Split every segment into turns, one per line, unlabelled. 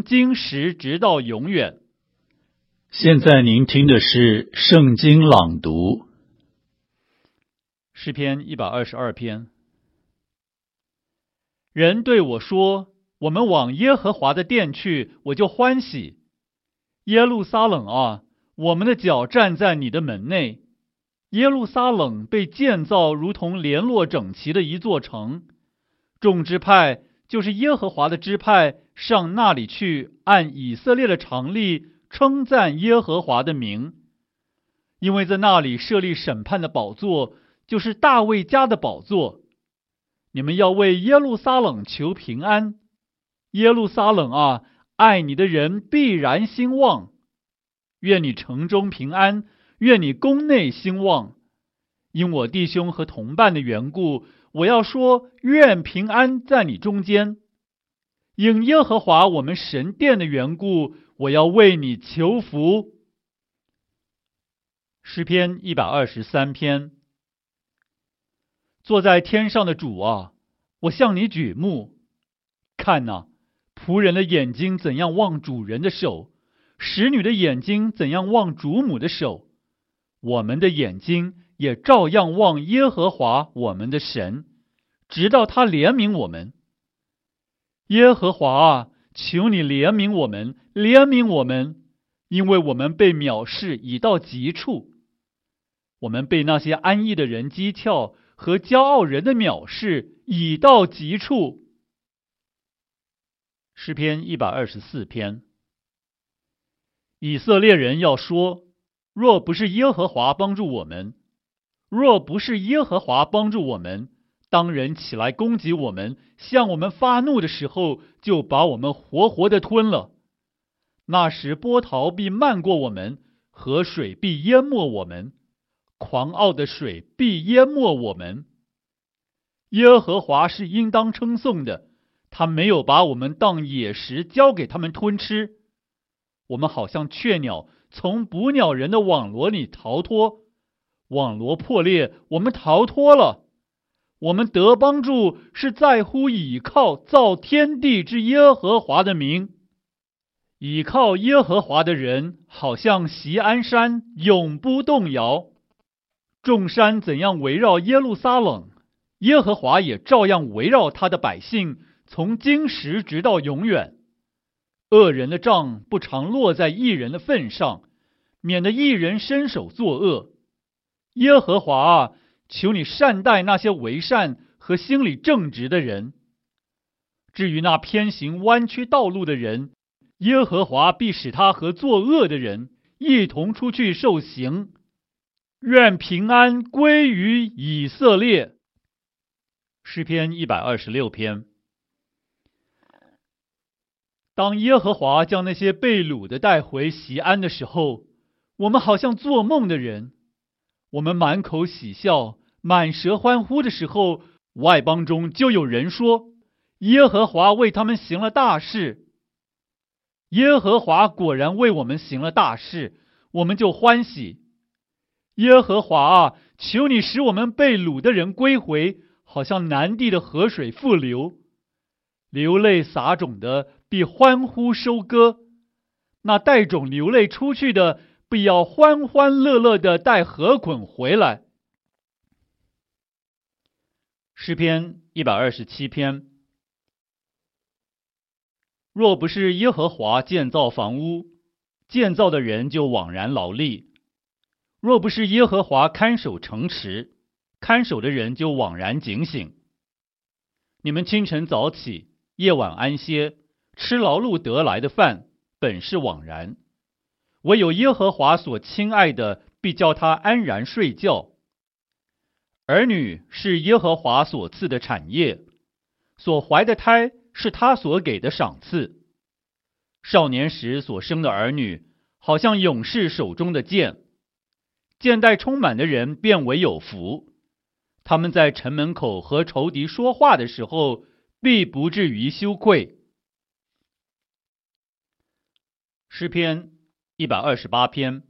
从今时直到永远。
现在您听的是圣经朗读。
诗篇122篇。人对我说，我们往耶和华的殿去，我就欢喜。耶路撒冷啊，我们的脚站在你的门内。耶路撒冷被建造如同联络整齐的一座城，众支派就是耶和华的支派上那里去，按以色列的常例称赞耶和华的名，因为在那里设立审判的宝座，就是大卫家的宝座。你们要为耶路撒冷求平安。耶路撒冷啊，爱你的人必然兴旺。愿你城中平安，愿你宫内兴旺。因我弟兄和同伴的缘故，我要说，愿平安在你中间。因耶和华我们神殿的缘故，我要为你求福。诗篇123篇。坐在天上的主啊，我向你举目。看哪，仆人的眼睛怎样望主人的手，使女的眼睛怎样望主母的手，我们的眼睛也照样望耶和华我们的神，直到他怜悯我们。耶和华啊，求你怜悯我们，怜悯我们，因为我们被藐视已到极处。我们被那些安逸的人讥诮，和骄傲人的藐视已到极处。诗篇124篇。以色列人要说，若不是耶和华帮助我们，若不是耶和华帮助我们，当人起来攻击我们，向我们发怒的时候，就把我们活活的吞了。那时波涛必漫过我们，河水必淹没我们，狂傲的水必淹没我们。耶和华是应当称颂的，他没有把我们当野食交给他们吞吃。我们好像雀鸟从捕鸟人的网罗里逃脱，网罗破裂，我们逃脱了。我们得帮助是在乎倚靠造天地之耶和华的名。倚靠耶和华的人，好像锡安山，永不动摇。众山怎样围绕耶路撒冷，耶和华也照样围绕他的百姓，从今时直到永远。恶人的杖不常落在义人的份上，免得义人伸手作恶。耶和华啊，求你善待那些为善和心里正直的人。至于那偏行弯曲道路的人，耶和华必使他和作恶的人一同出去受刑。愿平安归于以色列。诗篇126篇。当耶和华将那些被掳的带回锡安的时候，我们好像做梦的人。我们满口喜笑，满舌欢呼的时候，外邦中就有人说，耶和华为他们行了大事。耶和华果然为我们行了大事，我们就欢喜。耶和华啊，求你使我们被掳的人归回，好像南地的河水复流。流泪撒种的必欢呼收割，那带种流泪出去的必要欢欢乐乐的带禾捆回来。诗篇127篇。若不是耶和华建造房屋，建造的人就枉然劳力；若不是耶和华看守城池，看守的人就枉然警醒。你们清晨早起，夜晚安歇，吃劳碌得来的饭，本是枉然。唯有耶和华所亲爱的，必叫他安然睡觉。儿女是耶和华所赐的产业，所怀的胎是他所给的赏赐。少年时所生的儿女，好像勇士手中的剑，箭袋充满的人便为有福。他们在城门口和仇敌说话的时候，必不至于羞愧。诗篇128篇。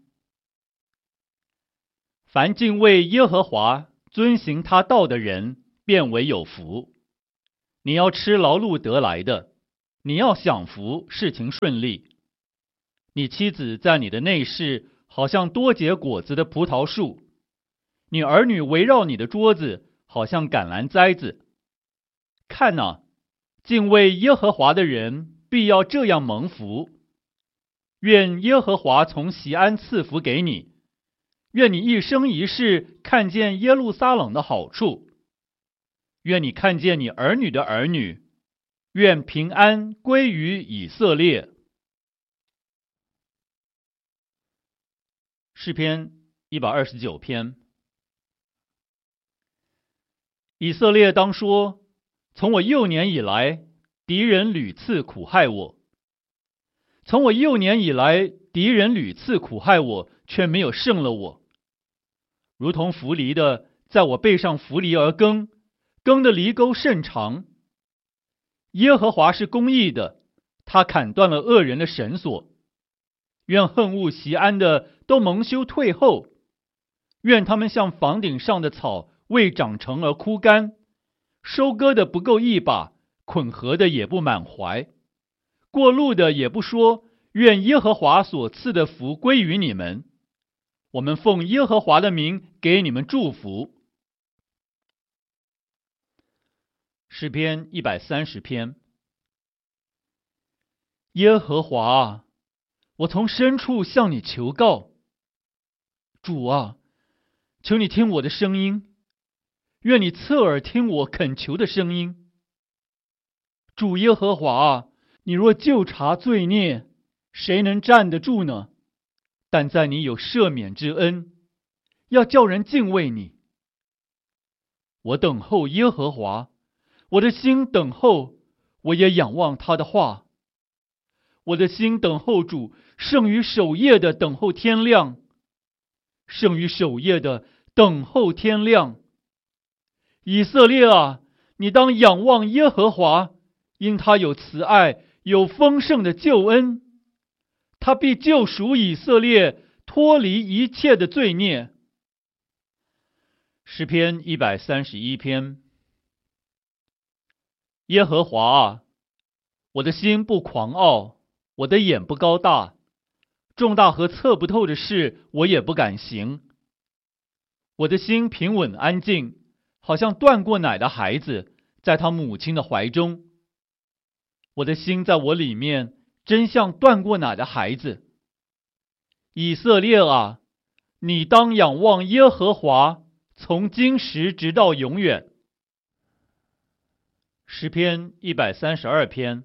凡敬畏耶和华、遵行他道的人，便为有福。你要吃劳碌得来的， 你要享福，事情顺利。你妻子在你的内室，好像多结果子的葡萄树；你儿女围绕你的桌子，好像橄榄栽子。看哪，敬畏耶和华的人必要这样蒙福。愿耶和华从锡安赐福给你，愿你一生一世看见耶路撒冷的好处，愿你看见你儿女的儿女，愿平安归于以色列。诗篇129篇。以色列当说，从我幼年以来，敌人屡次苦害我。从我幼年以来，敌人屡次苦害我，却没有胜了我。如同扶犁的在我背上扶犁而耕，耕的犁沟甚长。耶和华是公义的，他砍断了恶人的绳索。愿恨恶锡安的都蒙羞退后，愿他们像房顶上的草，未长成而枯干，收割的不够一把，捆禾的也不满怀，过路的也不说，愿耶和华所赐的福归于你们。我们奉耶和华的名给你们祝福。诗篇130篇。耶和华，我从深处向你求告。主啊，求你听我的声音，愿你侧耳听我恳求的声音。主耶和华，你若究察罪孽，谁能站得住呢？但在你有赦免之恩，要叫人敬畏你。我等候耶和华，我的心等候，我也仰望他的话。我的心等候主，胜于守夜的等候天亮，胜于守夜的等候天亮。以色列啊，你当仰望耶和华，因他有慈爱，有丰盛的救恩。他必救赎以色列，脱离一切的罪孽。诗篇131篇。耶和华啊，我的心不狂傲，我的眼不高大，重大和测不透的事，我也不敢行。我的心平稳安静，好像断过奶的孩子，在他母亲的怀中。我的心在我里面，真像断过奶的孩子。以色列啊，你当仰望耶和华，从今时直到永远。诗篇132篇。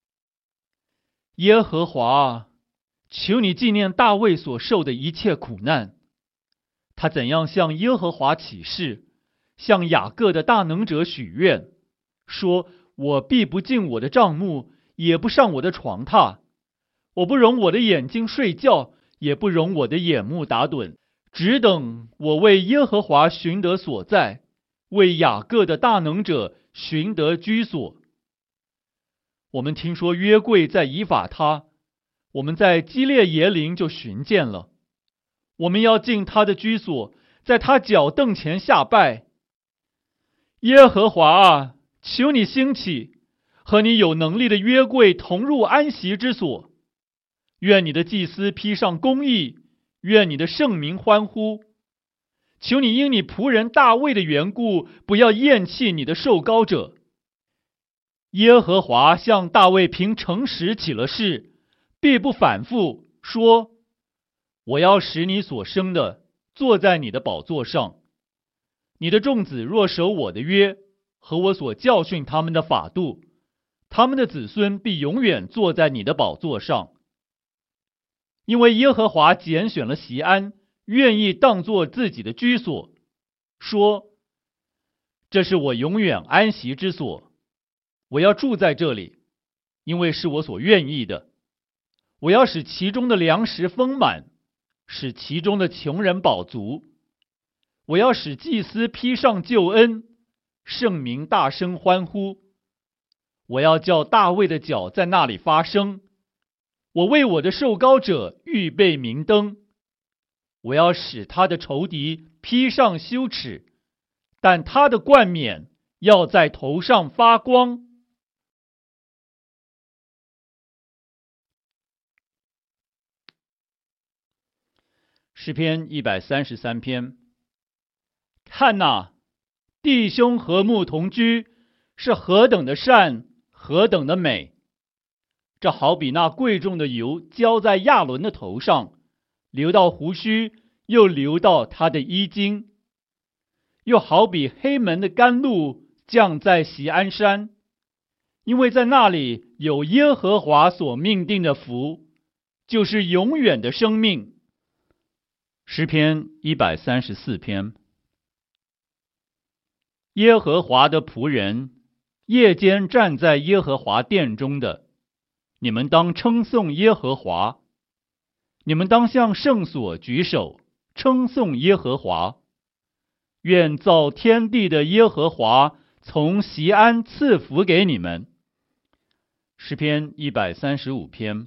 耶和华，求你纪念大卫所受的一切苦难。他怎样向耶和华起誓，向雅各的大能者许愿，说：我必不进我的帐幕，也不上我的床榻，我不容我的眼睛睡觉，也不容我的眼目打盹，只等我为耶和华寻得所在，为雅各的大能者寻得居所。我们听说约柜在以法他，我们在基列耶琳就寻见了。我们要进他的居所，在他脚凳前下拜。耶和华啊，求你兴起，和你有能力的约柜同入安息之所。愿你的祭司披上公义，愿你的圣民欢呼。求你因你仆人大卫的缘故，不要厌弃你的受膏者。耶和华向大卫凭诚实起了誓，必不反复，说：我要使你所生的坐在你的宝座上。你的众子若守我的约，和我所教训他们的法度，他们的子孙必永远坐在你的宝座上。因为耶和华拣选了锡安，愿意当作自己的居所，说：这是我永远安息之所，我要住在这里，因为是我所愿意的。我要使其中的粮食丰满，使其中的穷人饱足。我要使祭司披上救恩，圣民大声欢呼。我要叫大卫的脚在那里发声。我为我的受膏者预备明灯。我要使他的仇敌披上羞耻，但他的冠冕要在头上发光。 诗篇133篇。看哪，弟兄和睦同居，是何等的善，何等的美！这好比那贵重的油浇在亚伦的头上，流到胡须，又流到他的衣襟；又好比黑门的甘露降在锡安山，因为在那里有耶和华所命定的福，就是永远的生命。诗篇134篇。耶和华的仆人，夜间站在耶和华殿中的，你们当称颂耶和华，你们当向圣所举手，称颂耶和华。愿造天地的耶和华从锡安赐福给你们。诗篇135篇。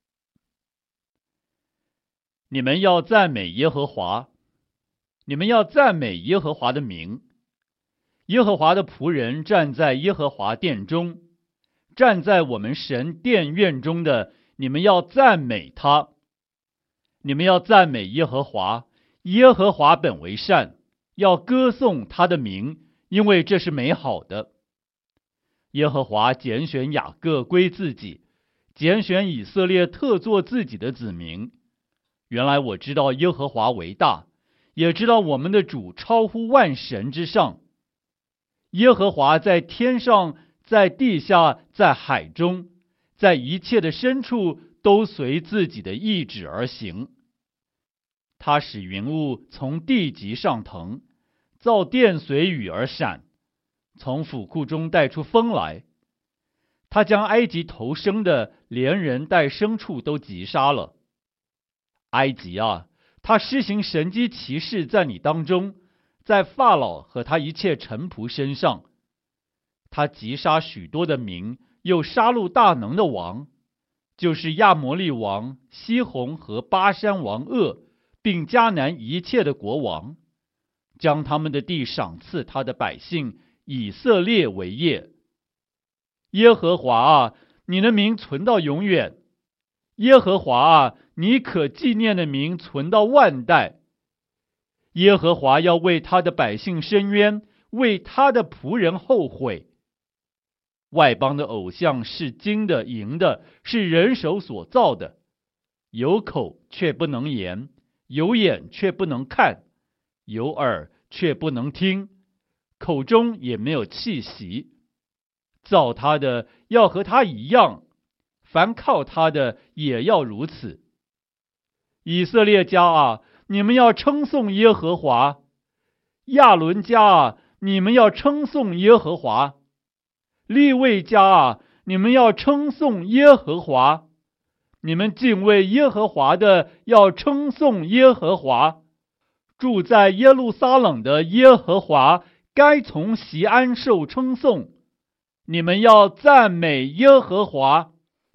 你们要赞美耶和华，你们要赞美耶和华的名。耶和华的仆人站在耶和华殿中，站在我们神殿院中的，你们要赞美他。你们要赞美耶和华，耶和华本为善，要歌颂他的名，因为这是美好的。耶和华拣选雅各归自己，拣选以色列特作自己的子民。原来我知道耶和华为大，也知道我们的主超乎万神之上。耶和华在天上，在地下，在海中，在一切的深处，都随自己的意志而行。他使云雾从地极上腾，造电随雨而闪，从府库中带出风来。他将埃及头生的，连人带牲畜都击杀了。埃及啊，他施行神迹奇事在你当中，在法老和他一切臣仆身上。他击杀许多的民，又杀戮大能的王，就是亚摩利王西宏和巴珊王噩，并迦南一切的国王，将他们的地赏赐他的百姓以色列为业。耶和华啊，你的名存到永远；耶和华啊，你可纪念的名存到万代。耶和华要为他的百姓伸冤，为他的仆人后悔。外邦的偶像是金的银的，是人手所造的，有口却不能言，有眼却不能看，有耳却不能听，口中也没有气息。造他的要和他一样，凡靠他的也要如此。以色列家啊，你们要称颂耶和华；亚伦家啊，你们要称颂耶和华；利未家啊，你们要称颂耶和华。你们敬畏耶和华的，要称颂耶和华。住在耶路撒冷的耶和华，该从锡安受称颂。你们要赞美耶和华。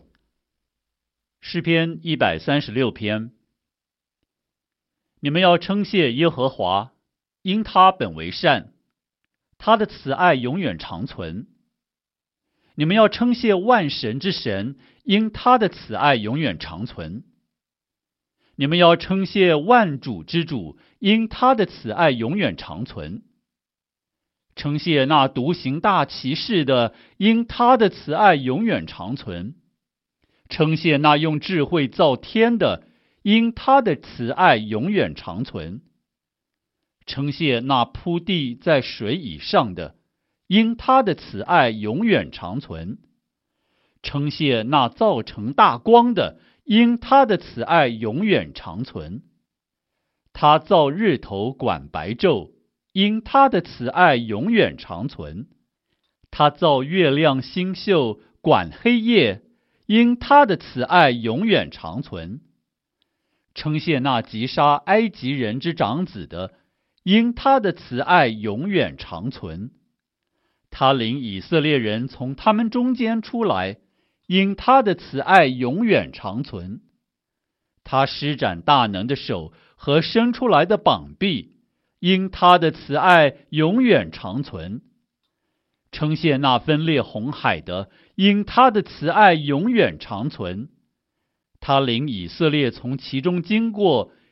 诗篇136篇。你们要称谢耶和华，因他本为善，他的慈爱永远长存。你们要称谢万神之神，因他的慈爱永远长存。你们要称谢万主之主，因他的慈爱永远长存。称谢那独行大奇事的，因他的慈爱永远长存。称谢那用智慧造天的，因他的慈爱永远长存。称谢那铺地在水以上的，因他的慈爱永远长存。称谢那造成大光的，因他的慈爱永远长存。他造日头管白昼，因他的慈爱永远长存。他造月亮星宿管黑夜，因他的慈爱永远长存。称谢那击杀埃及人之长子的，因他的慈爱永远长存。他领以色列人从他们中间出来，因他的慈爱永远长存。他施展大能的手和伸出来的膀臂，因他的慈爱永远长存。称谢那分裂红海的，因他的慈爱永远长存。他领以色列从其中经过，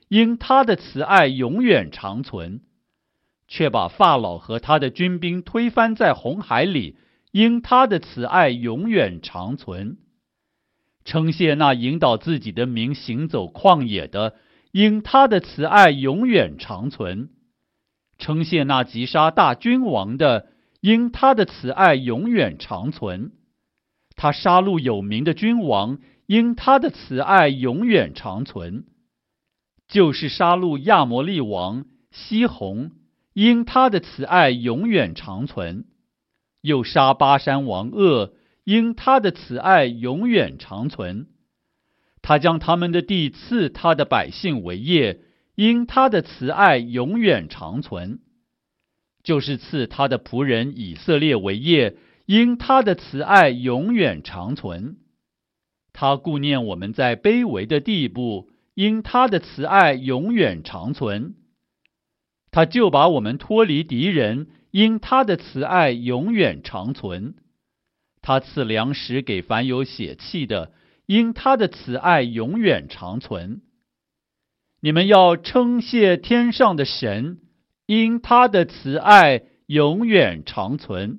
因他的慈爱永远长存，却把法老和他的军兵推翻在红海里，因他的慈爱永远长存。称谢那引导自己的民行走旷野的，因他的慈爱永远长存。称谢那击杀大君王的，因他的慈爱永远长存。他杀戮有名的君王，因他的慈爱永远长存。就是杀戮亚摩利王西宏，因他的慈爱永远长存。又杀巴山王噩，因他的慈爱永远长存。他将他们的地赐他的百姓为业，因他的慈爱永远长存。就是赐他的仆人以色列为业，因他的慈爱永远长存。他顾念我们在卑微的地步，因他的慈爱永远长存。他就把我们脱离敌人，因他的慈爱永远长存。他赐粮食给凡有血气的，因他的慈爱永远长存。你们要称谢天上的神，因他的慈爱永远长存。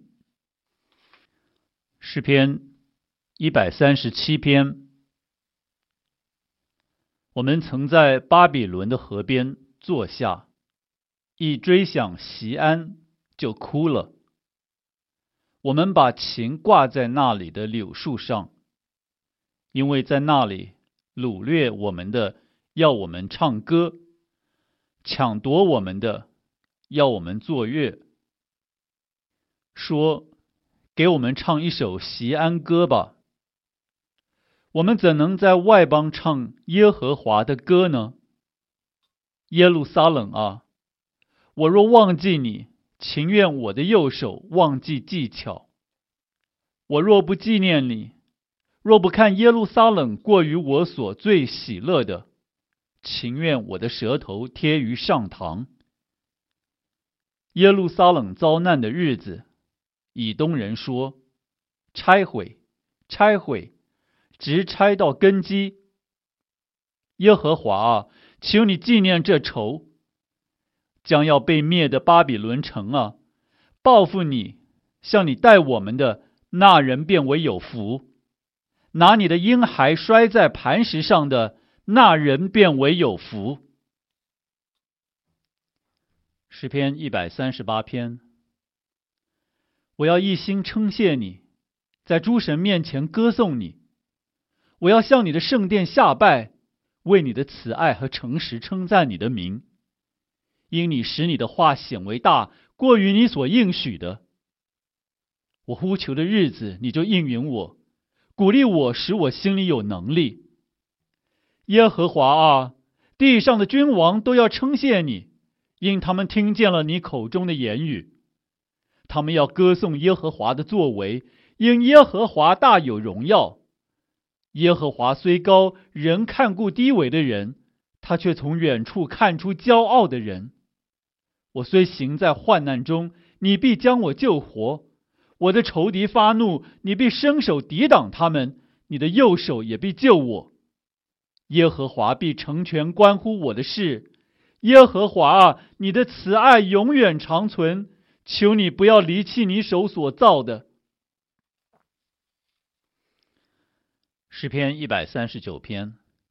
诗篇137篇。我们曾在巴比伦的河边坐下，一追想锡安就哭了。我们把琴挂在那里的柳树上，因为在那里掳掠我们的要我们唱歌，抢夺我们的要我们作乐，说给我们唱一首锡安歌吧。我们怎能在外邦唱耶和华的歌呢？耶路撒冷啊，我若忘记你，情愿我的右手忘记技巧。我若不纪念你，若不看耶路撒冷过于我所最喜乐的，情愿我的舌头贴于上膛。耶路撒冷遭难的日子，以东人说：拆毁，拆毁，直拆到根基。耶和华啊，求你纪念这仇。将要被灭的巴比伦城啊，报复你，向你待我们的那人便为有福；拿你的婴孩摔在磐石上的那人便为有福。诗篇138篇。我要一心称谢你，在诸神面前歌颂你。我要向你的圣殿下拜，为你的慈爱和诚实称赞你的名。因你使你的话显为大，过于你所应许的。我呼求的日子，你就应允我，鼓励我，使我心里有能力。耶和华啊，地上的君王都要称谢你，因他们听见了你口中的言语。他们要歌颂耶和华的作为，因耶和华大有荣耀。耶和华虽高，人看顾低微的人，他却从远处看出骄傲的人。我虽行在患难中，你必将我救活。我的仇敌发怒，你必伸手抵挡他们，你的右手也必救我。耶和华必成全关乎我的事。耶和华啊，你的慈爱永远长存，求你不要离弃你手所造的。诗篇139篇。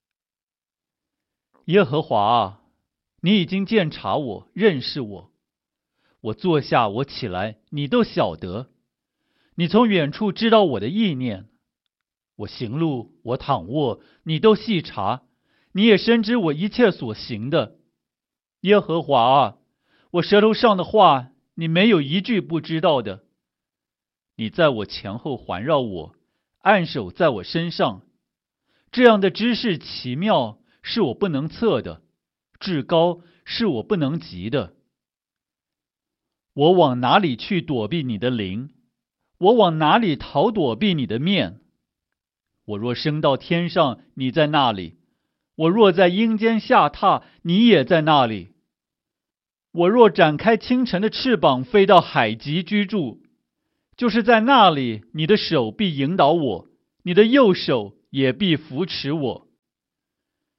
耶和华啊，你已经鉴察我，认识我。我坐下，我起来，你都晓得。你从远处知道我的意念。我行路，我躺卧，你都细察。你也深知我一切所行的。耶和华啊，我舌头上的话，你没有一句不知道的。你在我前后环绕我，按手在我身上。这样的知识奇妙，是我不能测的，至高是我不能及的。我往哪里去躲避你的灵？我往哪里逃躲避你的面？我若升到天上，你在那里；我若在阴间下榻，你也在那里。我若展开清晨的翅膀，飞到海极居住，就是在那里，你的手必引导我，你的右手也必扶持我。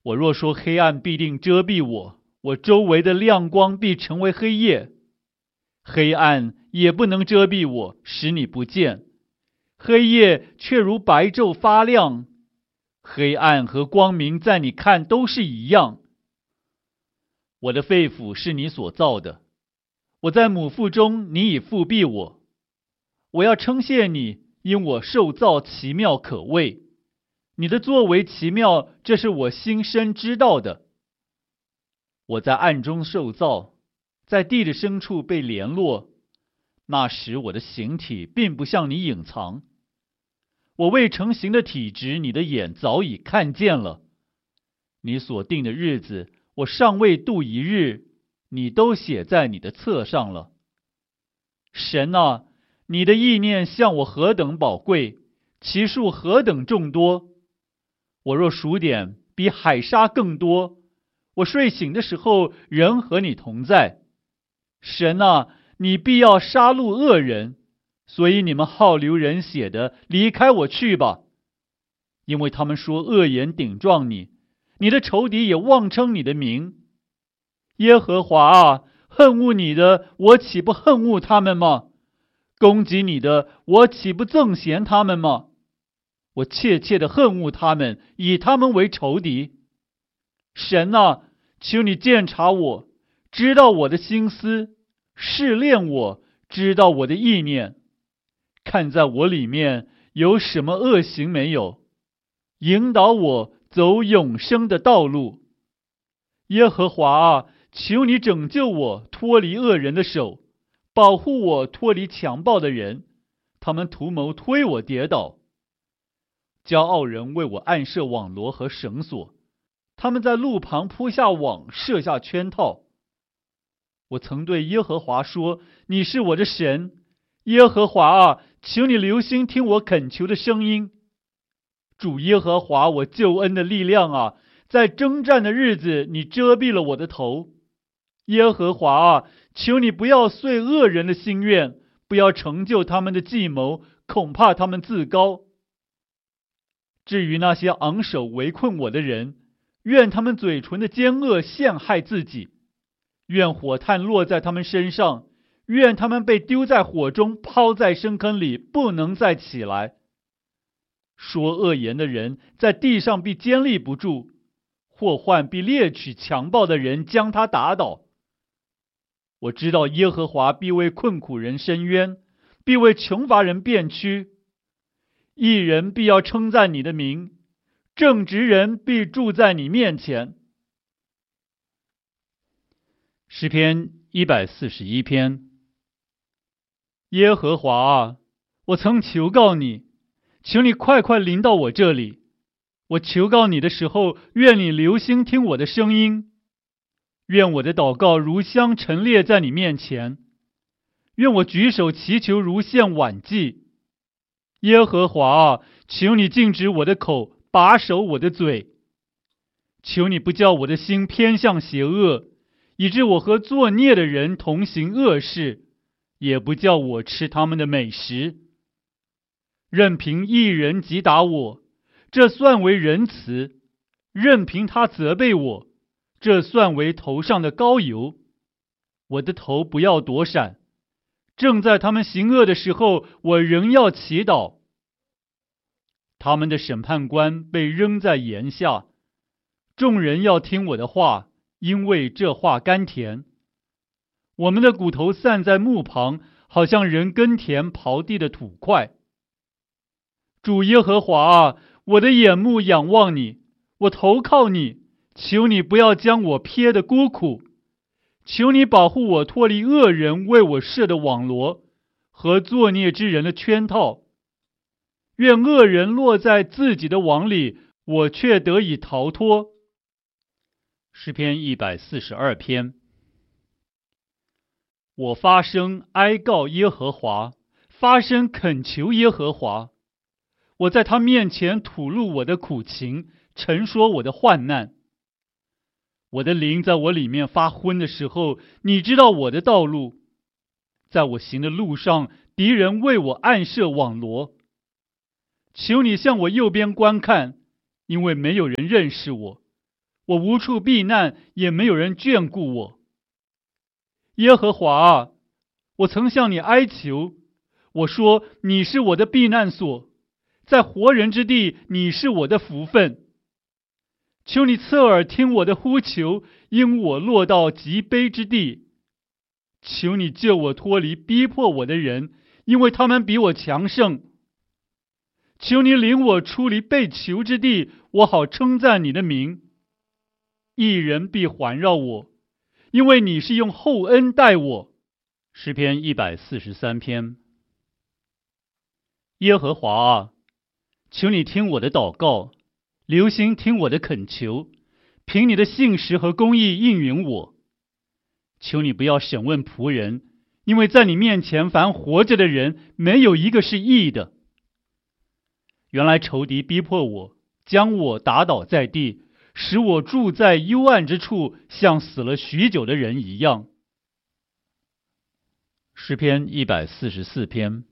我若说黑暗必定遮蔽我，我周围的亮光必成为黑夜。黑暗也不能遮蔽我，使你不见。黑夜却如白昼发亮。黑暗和光明在你看都是一样。我的肺腑是你所造的，我在母腹中，你已复庇我。我要称谢你，因我受造奇妙可畏。你的作为奇妙，这是我心深知道的。我在暗中受造，在地的深处被联络。那时我的形体并不向你隐藏。我未成形的体质，你的眼早已看见了。你所定的日子，我尚未度一日，你都写在你的册上了。神啊，你的意念向我何等宝贵，其数何等众多。我若数点，比海沙更多。我睡醒的时候，仍和你同在。神啊，你必要杀戮恶人，所以你们好流人血的，离开我去吧。因为他们说恶言顶撞你，你的仇敌也妄称你的名。耶和华啊，恨恶你的，我岂不恨恶他们吗？攻击你的，我岂不憎嫌他们吗？我切切的恨恶他们，以他们为仇敌。神啊，求你鉴察我，知道我的心思，试炼我，知道我的意念，看在我里面有什么恶行没有，引导我走永生的道路。耶和华啊，求你拯救我，脱离恶人的手，保护我脱离强暴的人，他们图谋推我跌倒。骄傲人为我暗设网罗和绳索，他们在路旁铺下网，设下圈套。我曾对耶和华说，你是我的神。耶和华啊，求你留心听我恳求的声音。主耶和华，我救恩的力量啊，在征战的日子，你遮蔽了我的头。耶和华啊，求你不要遂恶人的心愿，不要成就他们的计谋，恐怕他们自高。至于那些昂首围困我的人，愿他们嘴唇的奸恶陷害自己，愿火炭落在他们身上，愿他们被丢在火中，抛在深坑里，不能再起来。说恶言的人在地上必坚立不住，祸患必猎取强暴的人，将他打倒。我知道耶和华必为困苦人伸冤，必为穷乏人辩屈。义人必要称赞你的名，正直人必住在你面前。诗篇141篇。耶和华啊，我曾求告你，求你快快临到我这里。我求告你的时候，愿你留心听我的声音。愿我的祷告如香陈列在你面前，愿我举手祈求如献晚祭。耶和华啊，求你禁止我的口，把守我的嘴。求你不叫我的心偏向邪恶，以致我和作孽的人同行恶事，也不叫我吃他们的美食。任凭一人击打我，这算为仁慈；任凭他责备我，这算为头上的膏油。我的头不要躲闪，正在他们行恶的时候，我仍要祈祷。他们的审判官被扔在檐下，众人要听我的话，因为这话甘甜。我们的骨头散在墓旁，好像人耕田刨地的土块。主耶和华啊，我的眼目仰望你，我投靠你，求你不要将我撇得孤苦，求你保护我脱离恶人为我设的网罗和作孽之人的圈套。愿恶人落在自己的网里，我却得以逃脱。诗篇142篇。我发声哀告耶和华，发声恳求耶和华。我在他面前吐露我的苦情，陈说我的患难。我的灵在我里面发昏的时候，你知道我的道路。在我行的路上，敌人为我暗设网罗。求你向我右边观看，因为没有人认识我。 我无处避难，也没有人眷顾我。耶和华啊，我曾向你哀求，我说你是我的避难所，在活人之地，你是我的福分。求你侧耳听我的呼求，因我落到极卑之地。求你救我脱离逼迫我的人，因为他们比我强盛。求你领我出离被囚之地，我好称赞你的名。义人必环绕我，因为你是用厚恩待我。诗篇143篇。耶和华啊，求你听我的祷告，留心听我的恳求，凭你的信实和公义应允我。求你不要审问仆人，因为在你面前凡活着的人，没有一个是义的。原来仇敌逼迫我，将我打倒在地，使我住在幽暗之处，像死了许久的人一样。诗篇144篇。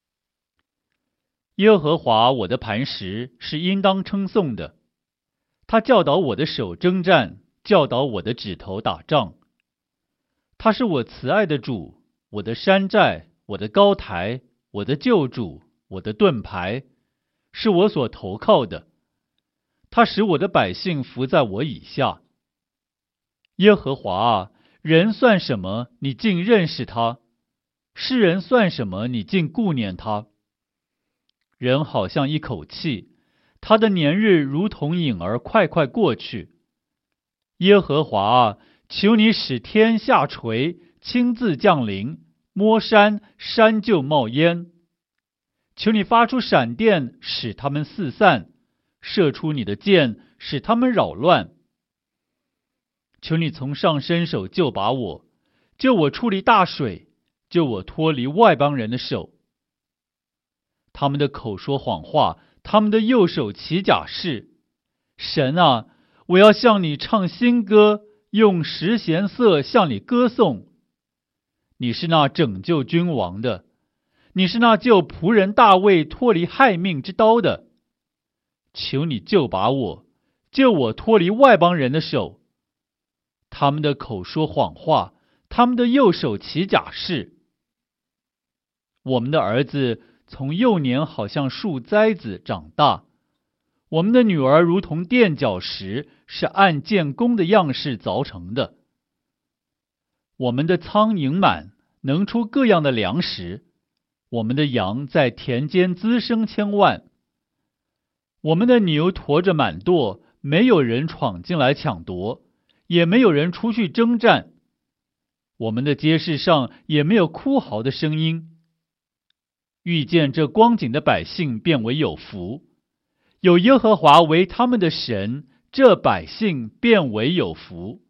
耶和华我的磐石是应当称颂的，他教导我的手征战，教导我的指头打仗。他是我慈爱的主，我的山寨，我的高台，我的救主，我的盾牌，是我所投靠的。他使我的百姓服在我以下。耶和华啊，人算什么，你竟认识他？世人算什么，你竟顾念他？人好像一口气，他的年日如同影儿快快过去。耶和华啊，求你使天下垂，亲自降临，摸山，山就冒烟。求你发出闪电，使他们四散，射出你的箭，使他们扰乱。求你从上伸手救拔我，救我出离大水，救我脱离外邦人的手。他们的口说谎话，他们的右手起假誓。神啊，我要向你唱新歌，用十弦瑟向你歌颂。你是那拯救君王的，你是那救仆人大卫脱离害命之刀的。求你救拔我，救我脱离外邦人的手。他们的口说谎话，他们的右手起假誓。我们的儿子从幼年好像树栽子长大，我们的女儿如同垫脚石，是按建工的样式凿成的。我们的仓盈满，能出各样的粮食，我们的羊在田间滋生千万。我们的牛驮着满垛，没有人闯进来抢夺，也没有人出去征战。我们的街市上也没有哭嚎的声音。遇见这光景的百姓便为有福，有耶和华为他们的神，这百姓便为有福。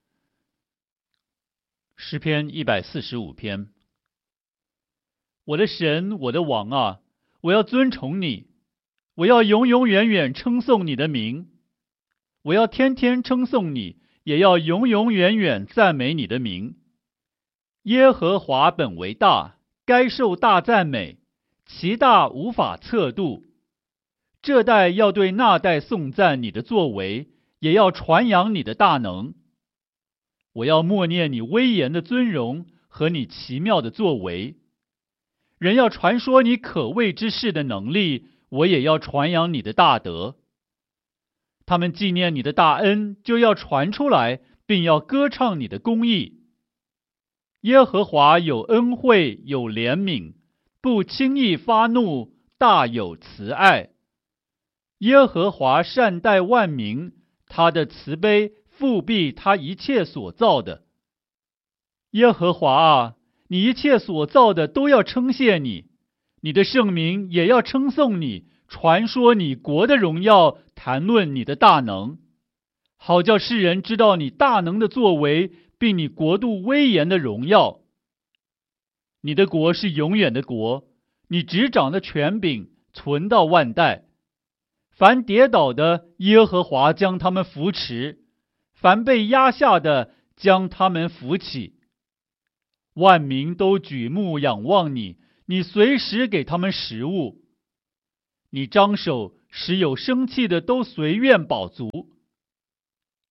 诗篇145篇。我的神，我的王啊，我要尊崇你，我要永永远远称颂你的名，我要天天称颂你，也要永永远远赞美你的名。耶和华本为大，该受大赞美，其大无法测度。这代要对那代颂赞你的作为，也要传扬你的大能。我要默念你威严的尊荣和你奇妙的作为。人要传说你可畏之事的能力，我也要传扬你的大德。他们纪念你的大恩，就要传出来，并要歌唱你的公义。耶和华有恩惠，有怜悯，不轻易发怒，大有慈爱。耶和华善待万民，他的慈悲复庇他一切所造的。耶和华啊，你一切所造的都要称谢你，你的圣名也要称颂你，传说你国的荣耀，谈论你的大能，好叫世人知道你大能的作为，并你国度威严的荣耀。你的国是永远的国，你执掌的权柄存到万代。凡跌倒的，耶和华将他们扶持；凡被压下的，将他们扶起。万民都举目仰望你，你随时给他们食物。你张手，使有生气的都随愿饱足。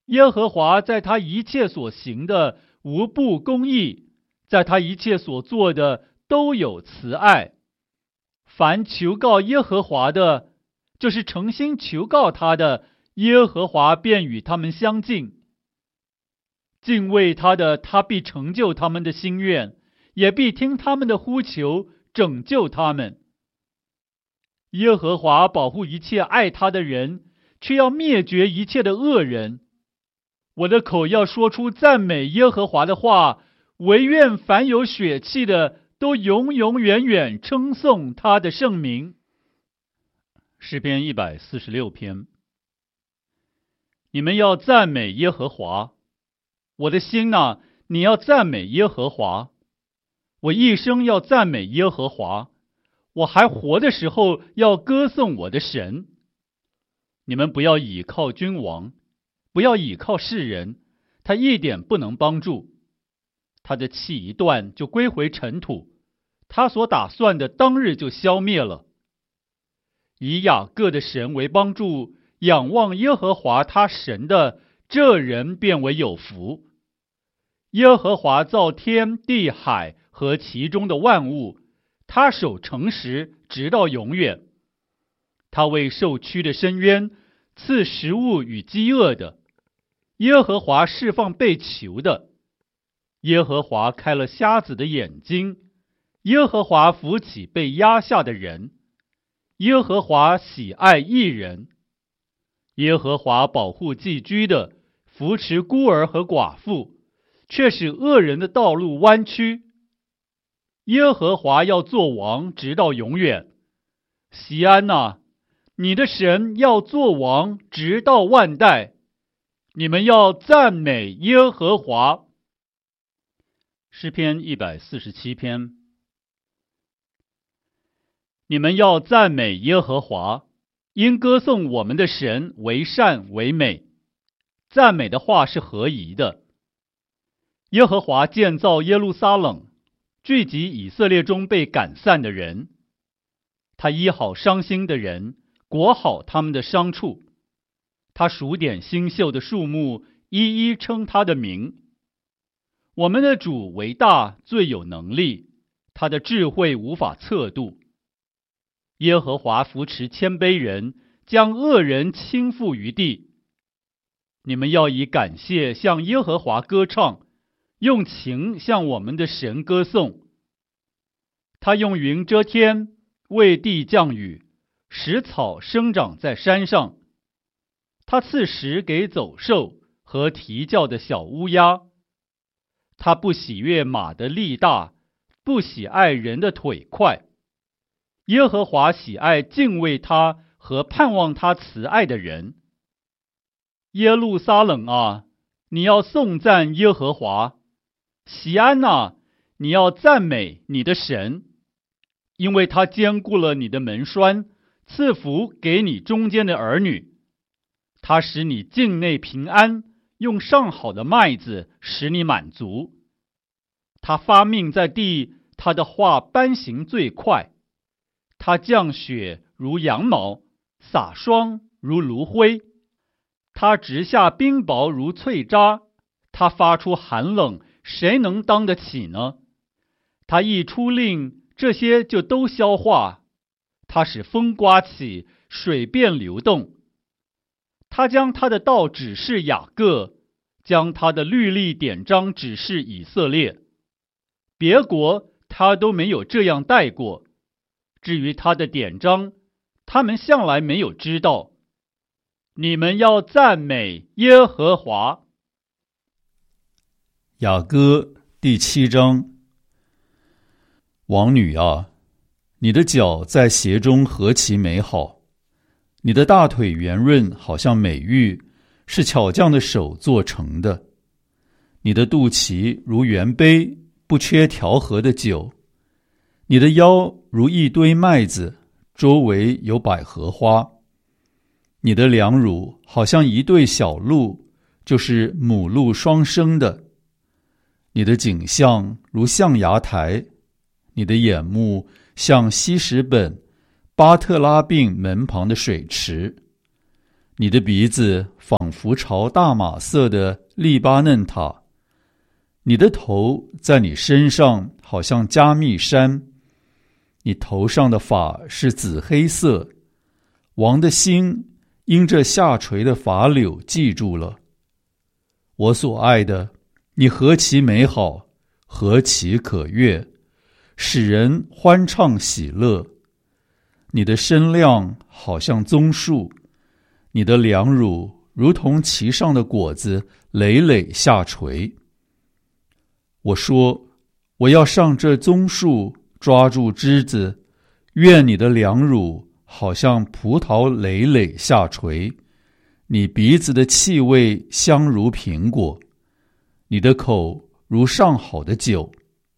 耶和华在他一切所行的无不公义，在他一切所做的都有慈爱。凡求告耶和华的，就是诚心求告他的，耶和华便与他们相近。敬畏他的，他必成就他们的心愿，也必听他们的呼求，拯救他们。耶和华保护一切爱他的人，却要灭绝一切的恶人。我的口要说出赞美耶和华的话，惟愿凡有血气的都永永远远称颂他的圣名。
诗篇146篇。
你们要赞美耶和华，我的心哪，你要赞美耶和华。我一生要赞美耶和华，我还活的时候要歌颂我的神。你们不要倚靠君王，不要倚靠世人，他一点不能帮助。他的气一断就归回尘土，他所打算的当日就消灭了。以雅各的神为帮助，仰望耶和华他神的，这人便为有福。耶和华造天地海和其中的万物，他守诚实直到永远。他为受屈的伸冤，赐食物与饥饿的。耶和华释放被囚的。耶和华开了瞎子的眼睛。耶和华扶起被压下的人。耶和华喜爱义人。耶和华保护寄居的，扶持孤儿和寡妇，却使恶人的道路弯曲。耶和华要做王直到永远。锡安哪，你的神要做王直到万代。你们要赞美耶和华。
诗篇147篇。
你们要赞美耶和华，因歌颂我们的神为善为美。赞美的话是合宜的。耶和华建造耶路撒冷，聚集以色列中被赶散的人。他医好伤心的人，裹好他们的伤处。他数点星宿的数目，一一称他的名。我们的主为大，最有能力，他的智慧无法测度。耶和华扶持谦卑人，将恶人倾覆于地。你们要以感谢向耶和华歌唱，用情向我们的神歌颂。他用云遮天，为地降雨，使草生长在山上。他赐食给走兽和啼叫的小乌鸦。他不喜悦马的力大，不喜爱人的腿快。耶和华喜爱敬畏他和盼望他慈爱的人。耶路撒冷啊，你要颂赞耶和华。锡安哪，你要赞美你的神。因为他坚固了你的门栓，赐福给你中间的儿女。他使你境内平安，用上好的麦子使你满足。他发命在地，他的话颁行最快。他降雪如羊毛，洒霜如炉灰。他直下冰雹如脆渣。他发出寒冷，谁能当得起呢？他一出令，这些就都消化。他使风刮起，水便流动。他将他的道指示雅各，将他的律例典章指示以色列。别国他都没有这样带过。至于他的典章，他们向来没有知道。你们要赞美耶和华。
雅歌第7章。王女啊，你的脚在鞋中何其美好！你的大腿圆润，好像美玉，是巧匠的手做成的。你的肚脐如圆杯，不缺调和的酒。你的腰如一堆麦子，周围有百合花。你的两乳好像一对小鹿，就是母鹿双生的。你的颈项如象牙台。你的眼目像希实本巴特拉并门旁的水池。 你的鼻子仿佛朝大马色的利巴嫩塔，你的头在你身上好像加密山，你头上的发是紫黑色，王的心因这下垂的发柳记住了。我所爱的，你何其美好，何其可悦，使人欢畅喜乐。你的身量好像棕树，你的两乳如同其上的果子累累下垂。我说，我要上这棕树抓住枝子，愿你的两乳好像葡萄累累下垂，你鼻子的气味香如苹果，你的口如上好的酒。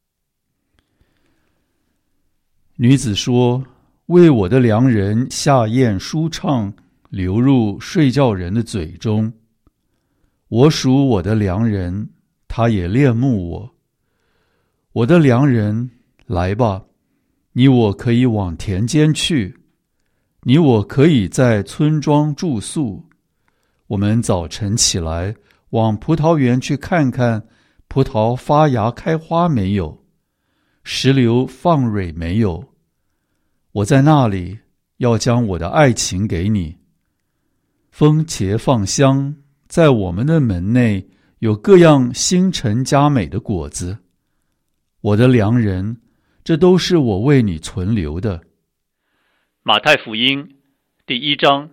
女子说，为我的良人下咽舒畅，流入睡觉人的嘴中。我属我的良人，他也恋慕我。我的良人，来吧，你我可以往田间去，你我可以在村庄住宿。我们早晨起来，往葡萄园去看看，葡萄发芽开花没有，石榴放蕊没有。我在那里要将我的爱情给你。风茄放香，在我们的门内有各样新陈佳美的果子。我的良人，这都是我为你存留的。
马太福音第1章，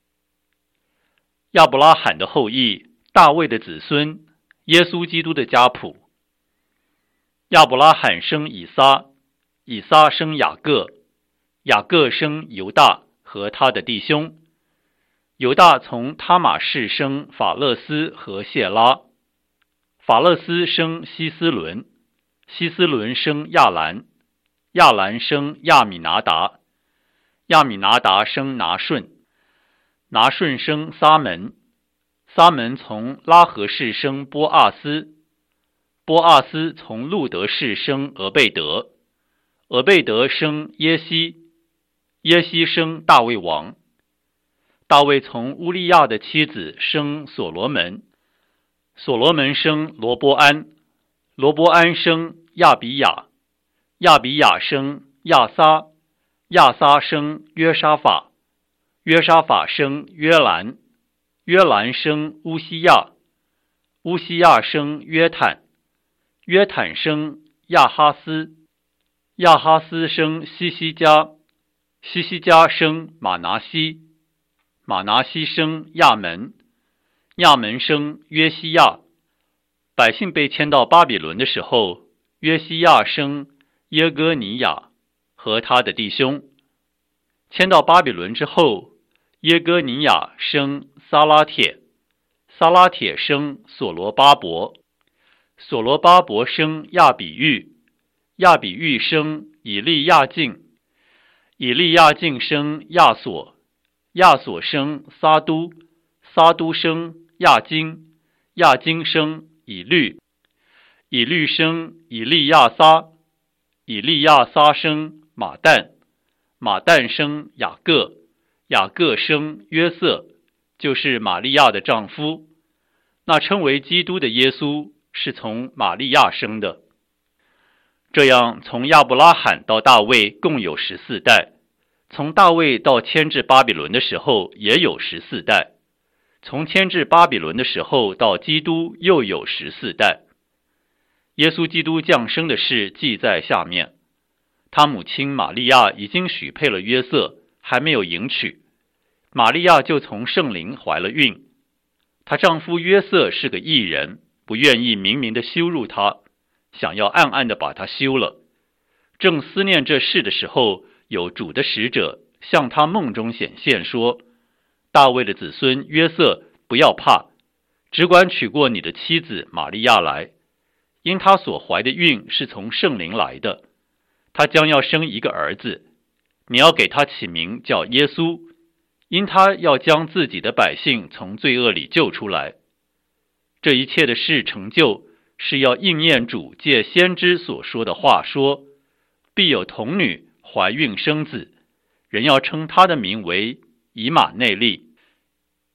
亚伯拉罕的后裔，大卫的子孙，耶稣基督的家谱。亚伯拉罕生以撒，以撒生雅各，雅各生犹大和他的弟兄。犹大从他玛氏生法勒斯和谢拉，法勒斯生希斯伦，希斯伦生亚兰，亚兰生亚米拿达，亚米拿达生拿顺，拿顺生撒门，撒门从拉合氏生波阿斯，波阿斯从路德氏生俄贝德，俄贝德生耶西，耶西生大卫王，大卫从乌利亚的妻子生所罗门，所罗门生罗波安，罗波安生亚比雅，亚比雅生亚撒，亚撒生约沙法，约沙法生约兰，约兰生乌西亚，乌西亚生约坦，约坦生亚哈斯，亚哈斯生西西家，西西家生马拿西，马拿西生亚门，亚门生约西亚。百姓被迁到巴比伦的时候，约西亚生耶哥尼亚和他的弟兄。迁到巴比伦之后，耶哥尼亚生撒拉铁，撒拉铁生所罗巴伯，所罗巴伯生亚比喻，亚比喻生以利亚敬，以利亚敬生亚索，亚索生撒都，撒都生亚金，亚金生以律，以律生以利亚撒，以利亚撒生马旦，马旦生雅各，雅各生约瑟，就是玛利亚的丈夫。那称为基督的耶稣是从玛利亚生的。这样从亚伯拉罕到大卫共有14代，从大卫到迁至巴比伦的时候也有14代，从迁至巴比伦的时候到基督又有14代。耶稣基督降生的事记在下面。他母亲玛利亚已经许配了约瑟，还没有迎娶，玛利亚就从圣灵怀了孕。她丈夫约瑟是个义人，不愿意明明地羞辱她，想要暗暗地把她休了。正思念这事的时候，有主的使者向他梦中显现说，大卫的子孙约瑟，不要怕，只管娶过你的妻子玛利亚来，因她所怀的孕是从圣灵来的，她将要生一个儿子，你要给他起名叫耶稣，因他要将自己的百姓从罪恶里救出来。这一切的事成就，是要应验主借先知所说的话说，必有童女怀孕生子，人要称他的名为以马内利，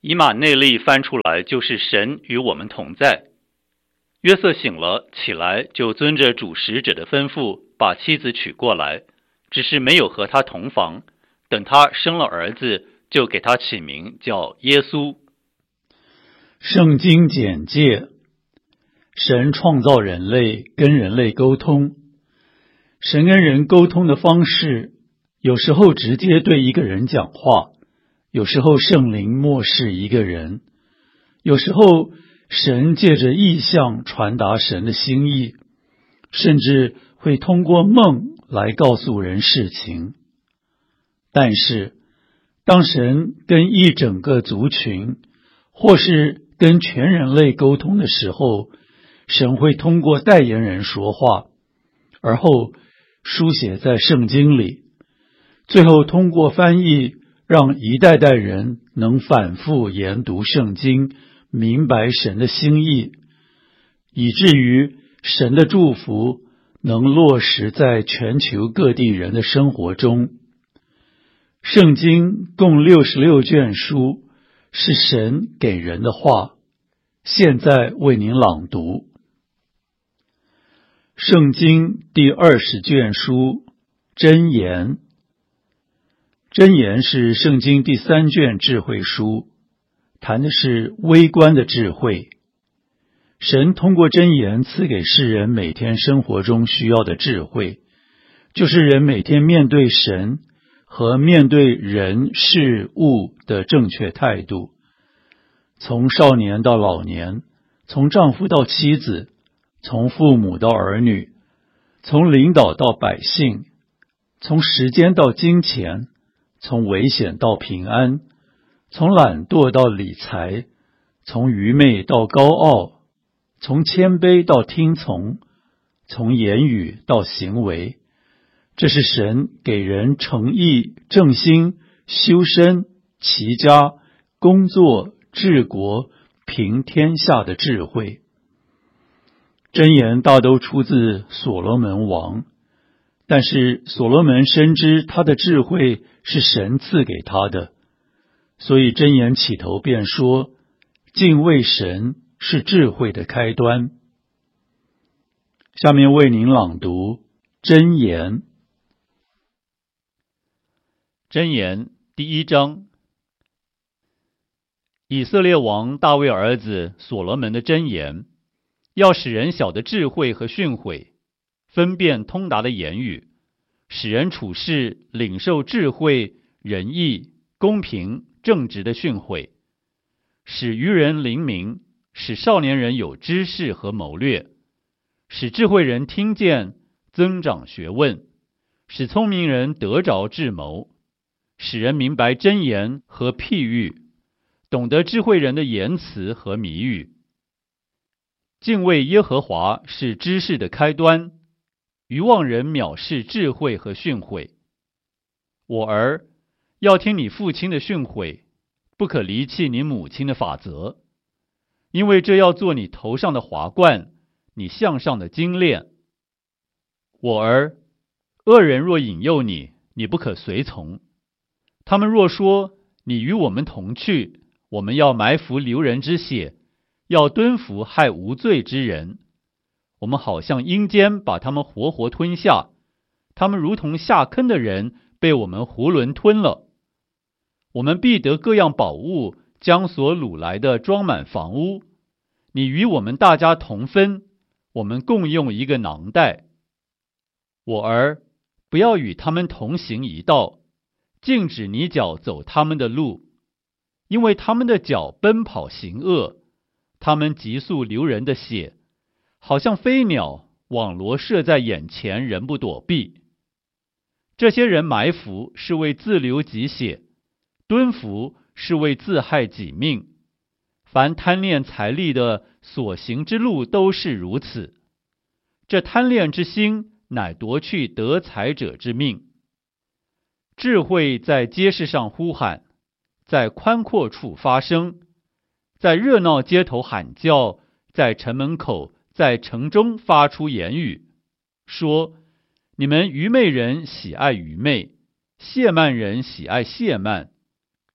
以马内利翻出来就是神与我们同在。约瑟醒了，起来就遵着主使者的吩咐，把妻子娶过来，只是没有和他同房。等他生了儿子，就给他起名叫耶稣。
圣经简介：神创造人类，跟人类沟通。神跟人沟通的方式，有时候直接对一个人讲话，有时候圣灵默示一个人，有时候神借着异象传达神的心意，甚至会通过梦来告诉人事情。但是，当神跟一整个族群，或是跟全人类沟通的时候，神会通过代言人说话，而后书写在圣经里，最后通过翻译，让一代代人能反复研读圣经，明白神的心意，以至于神的祝福能落实在全球各地人的生活中。圣经共66卷书，是神给人的话。现在为您朗读。圣经第20卷书，箴言。箴言是圣经第3卷智慧书，谈的是微观的智慧。神通过箴言赐给世人每天生活中需要的智慧，就是人每天面对神和面对人事物的正确态度。从少年到老年，从丈夫到妻子，从父母到儿女，从领导到百姓，从时间到金钱，从危险到平安，从懒惰到理财，从愚昧到高傲，从谦卑到听从，从言语到行为。这是神给人诚意、正心、修身、齐家、工作、治国、平天下的智慧。箴言大都出自所罗门王，但是所罗门深知他的智慧是神赐给他的，所以箴言起头便说，敬畏神是智慧的开端。下面为您朗读箴言。
箴言第1章，以色列王大卫儿子所罗门的箴言，要使人晓得智慧和训诲，分辨通达的言语，使人处事领受智慧、仁义、公平、正直的训诲，使愚人灵明，使少年人有知识和谋略，使智慧人听见，增长学问，使聪明人得着智谋，使人明白箴言和譬喻，懂得智慧人的言辞和谜语。敬畏耶和华是知识的开端，愚妄人藐视智慧和训诲。我儿，要听你父亲的训诲，不可离弃你母亲的法则，因为这要做你头上的华冠，你项上的金链。我儿，恶人若引诱你，你不可随从。他们若说，你与我们同去，我们要埋伏流人之血，要蹲伏害无罪之人。我们好像阴间把他们活活吞下，他们如同下坑的人，被我们囫囵吞了。我们必得各样宝物，将所掳来的装满房屋。你与我们大家同分，我们共用一个囊袋。我儿，不要与他们同行一道，禁止你脚走他们的路，因为他们的脚奔跑行恶，他们急速流人的血，好像飞鸟，网罗射在眼前，人不躲避。这些人埋伏是为自流己血，蹲伏是为自害己命。凡贪恋财力的所行之路都是如此。这贪恋之心，乃夺去得财者之命。智慧在街市上呼喊，在宽阔处发声，在热闹街头喊叫，在城门口，在城中发出言语，说：你们愚昧人喜爱愚昧，亵慢人喜爱亵慢。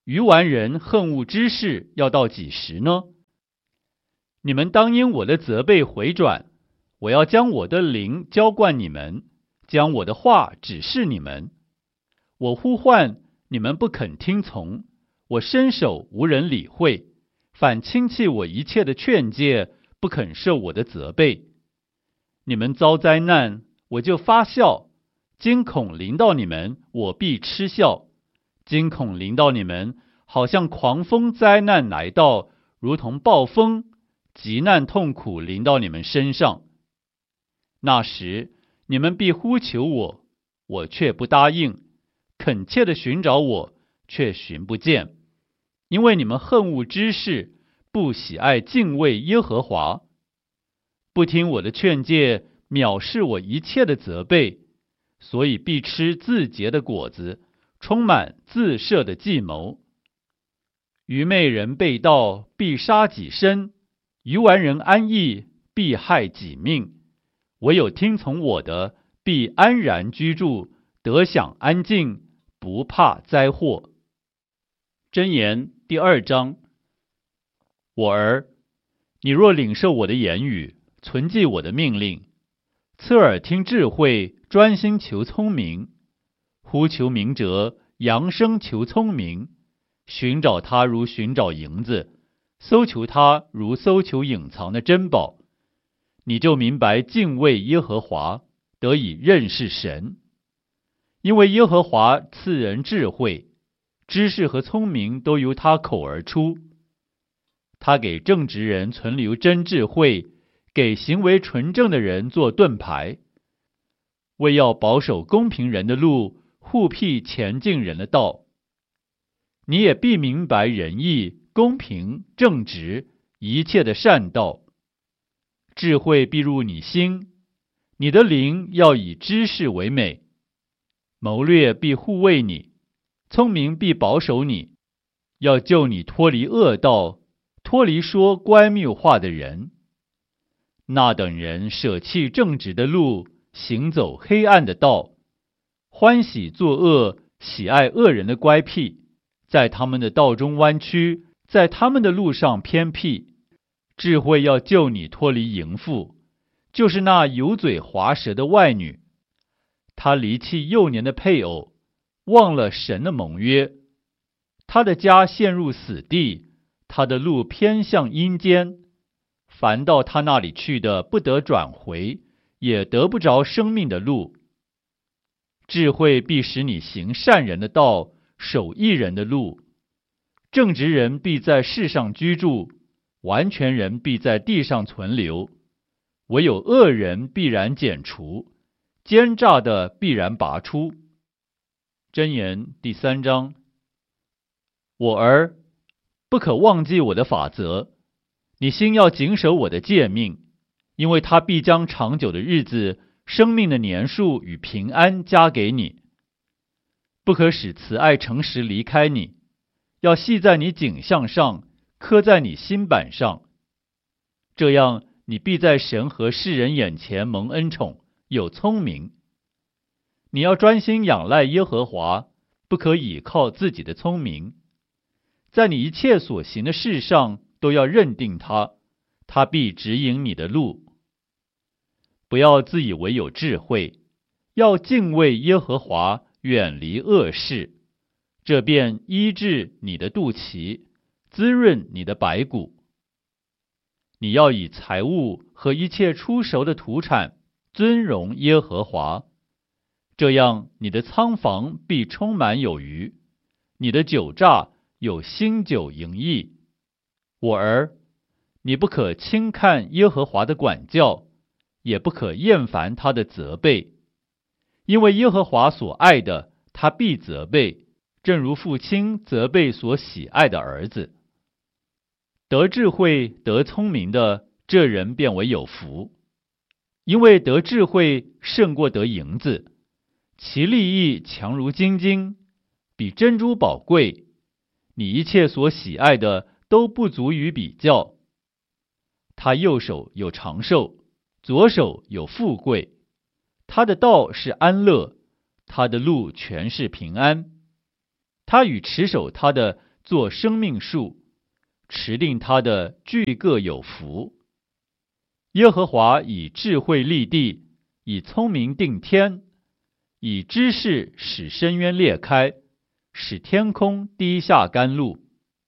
愚顽人恨恶知识要到几时呢？你们当因我的责备回转，我要将我的灵浇灌你们，将我的话指示你们。我呼唤，你们不肯听从，我伸手无人理会，反轻弃我一切的劝诫，不肯受我的责备。你们遭灾难，我就发笑；惊恐临到你们，我必嗤笑。惊恐临到你们，好像狂风灾难来到，如同暴风，急难痛苦临到你们身上。那时，你们必呼求我，我却不答应；恳切地寻找我，却寻不见。因为你们恨恶知识，不喜爱敬畏耶和华，不听我的劝诫，藐视我一切的责备，所以必吃自结的果子，充满自设的计谋。愚昧人背道，必杀己身；愚顽人安逸，必害己命。唯有听从我的，必安然居住，得享安静，不怕灾祸。箴言第2章。我儿，你若领受我的言语，存记我的命令，侧耳听智慧，专心求聪明，呼求明哲，扬声求聪明，寻找他如寻找银子，搜求他如搜求隐藏的珍宝，你就明白敬畏耶和华，得以认识神。因为耶和华赐人智慧，知识和聪明都由他口而出。他给正直人存留真智慧，给行为纯正的人做盾牌，为要保守公平人的路，护庇前进人的道。你也必明白仁义、公平、正直一切的善道。智慧必入你心，你的灵要以知识为美。谋略必护卫你，聪明必保守你，要救你脱离恶道，脱离说乖谬话的人。那等人舍弃正直的路，行走黑暗的道，欢喜作恶，喜爱恶人的乖僻，在他们的道中弯曲，在他们的路上偏僻。智慧要救你脱离淫妇，就是那油嘴滑舌的外女。她离弃幼年的配偶，忘了神的盟约。她的家陷入死地，她的路偏向阴间。凡到她那里去的，不得转回，也得不着生命的路。智慧必使你行善人的道，守义人的路。正直人必在世上居住，完全人必在地上存留。唯有恶人必然剪除，奸诈的必然拔出。箴言第3章。我儿，不可忘记我的法则，你心要谨守我的诫命，因为他必将长久的日子、生命的年数与平安加给你。不可使慈爱诚实离开你，要系在你颈项上，刻在你心板上。这样，你必在神和世人眼前蒙恩宠，有聪明。你要专心仰赖耶和华，不可倚靠自己的聪明。在你一切所行的事上，都要认定他，他必指引你的路。不要自以为有智慧，要敬畏耶和华，远离恶事，这便医治你的肚脐，滋润你的白骨。你要以财物和一切出熟的土产尊荣耶和华，这样你的仓房必充满有余，你的酒榨有新酒盈溢。我儿，你不可轻看耶和华的管教，也不可厌烦他的责备，因为耶和华所爱的，他必责备，正如父亲责备所喜爱的儿子。得智慧得聪明的，这人便为有福，因为得智慧胜过得银子，其利益强如金金，比珍珠宝贵。你一切所喜爱的都不足于比较。他右手有长寿，左手有富贵，他的道是安乐，他的路全是平安。他与持守他的做生命树，持定它的俱各有福。耶和华以智慧立地，以聪明定天，以知识使深渊裂开，使天空滴下甘露。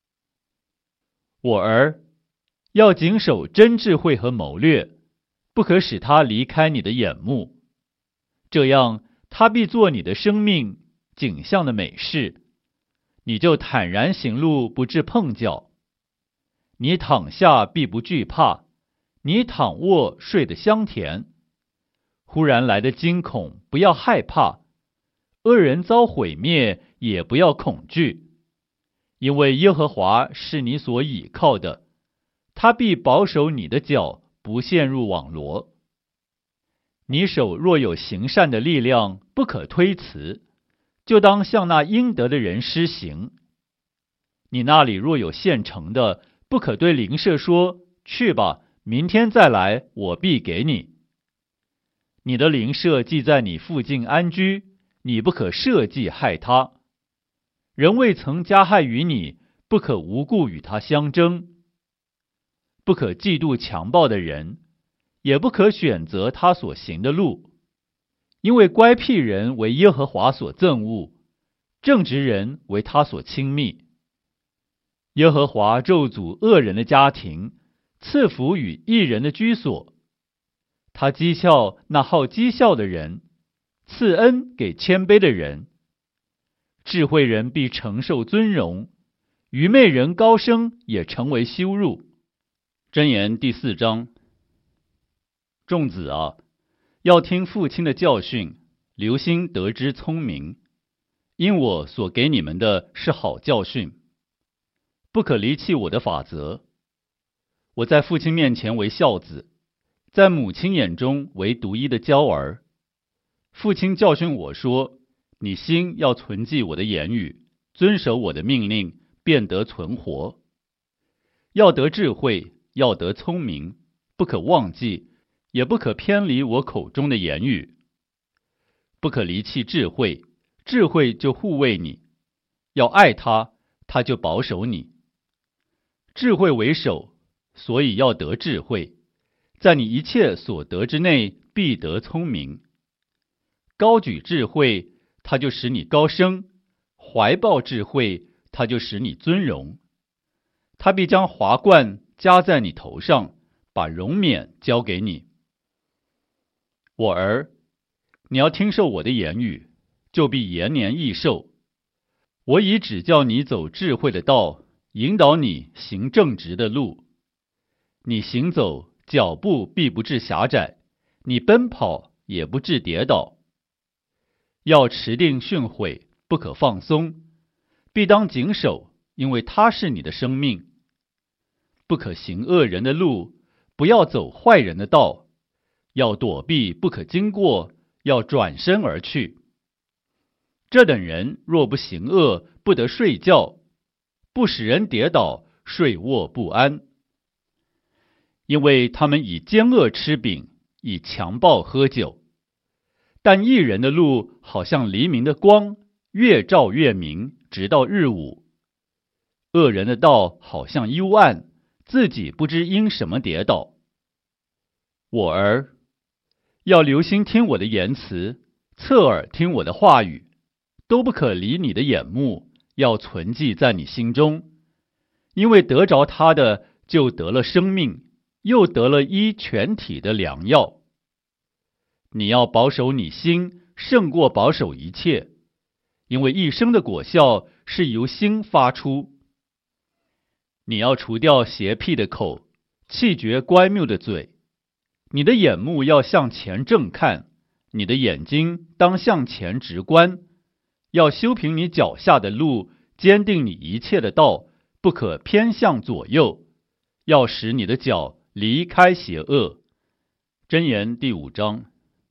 我儿，要谨守真智慧和谋略，不可使它离开你的眼目，这样它必做你的生命景象的美事，你就坦然行路，不致碰脚。你躺下必不惧怕，你躺卧睡得香甜。忽然来的惊恐不要害怕，恶人遭毁灭也不要恐惧，因为耶和华是你所倚靠的，他必保守你的脚不陷入网罗。你手若有行善的力量，不可推辞，就当向那应得的人施行。你那里若有现成的，不可对邻舍说，去吧，明天再来，我必给你。你的邻舍既在你附近安居，你不可设计害他。人未曾加害于你，不可无故与他相争。不可嫉妒强暴的人，也不可选择他所行的路，因为乖僻人为耶和华所憎恶，正直人为他所亲密。耶和华咒诅恶人的家庭，赐福与义人的居所。他讥笑那好讥笑的人，赐恩给谦卑的人。智慧人必承受尊荣，愚昧人高升也成为羞辱。箴言第4章。众子啊，要听父亲的教训，留心得知聪明，因我所给你们的是好教训。不可离弃我的法则。我在父亲面前为孝子，在母亲眼中为独一的娇儿。父亲教训我说，你心要存记我的言语，遵守我的命令，便得存活。要得智慧，要得聪明，不可忘记，也不可偏离我口中的言语。不可离弃智慧，智慧就护卫你；要爱他，他就保守你。智慧为首，所以要得智慧，在你一切所得之内必得聪明。高举智慧，它就使你高升；怀抱智慧，它就使你尊荣。他必将华冠加在你头上，把荣冕交给你。我儿，你要听受我的言语，就必延年益寿。我已指教你走智慧的道，引导你行正直的路。你行走，脚步必不致狭窄；你奔跑，也不致跌倒。要持定训诲，不可放松，必当谨守，因为它是你的生命。不可行恶人的路，不要走坏人的道，要躲避，不可经过，要转身而去。这等人若不行恶，不得睡觉，不使人跌倒，睡卧不安。因为他们以奸恶吃饼，以强暴喝酒。但义人的路好像黎明的光，越照越明，直到日午。恶人的道好像幽暗，自己不知因什么跌倒。我儿，要留心听我的言辞，侧耳听我的话语，都不可离你的眼目，要存记在你心中。因为得着他的，就得了生命，又得了医全体的良药。你要保守你心，胜过保守一切，因为一生的果效是由心发出。你要除掉邪僻的口，弃绝乖谬的嘴。你的眼目要向前正看，你的眼睛当向前直观。要修平你脚下的路，坚定你一切的道，不可偏向左右。要使你的脚离开邪恶。箴言第5章。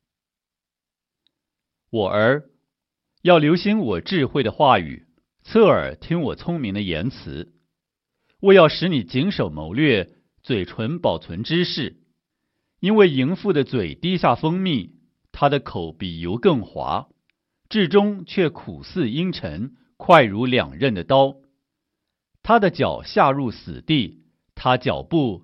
我儿，要留心我智慧的话语，侧耳听我聪明的言辞。我要使你谨守谋略，嘴唇保存知识。因为淫妇的嘴滴下蜂蜜，她的口比油更滑，至终却苦似阴沉，快如两刃的刀。 他的脚下入死地，他脚步